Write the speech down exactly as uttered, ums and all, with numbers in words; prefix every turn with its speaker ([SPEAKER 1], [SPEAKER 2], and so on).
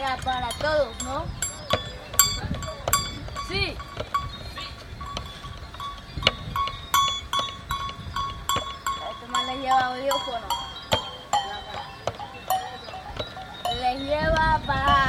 [SPEAKER 1] Era para todos, ¿no? Sí. Este man les lleva audífono. Les lleva para